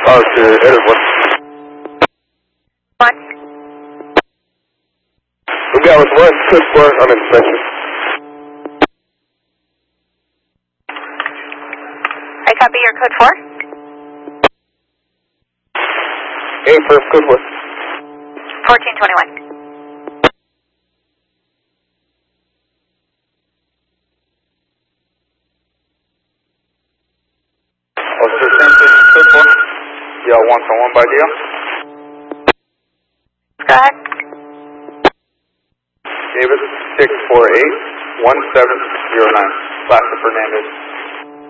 to edit one. One. We got with one, code 4 on inspection. I copy your code 4. A first, code 4. 1421. Officer Sampson, code 4. Yeah, 1-1 by deal. Go ahead. David, 648-1709. Plaza Fernandez.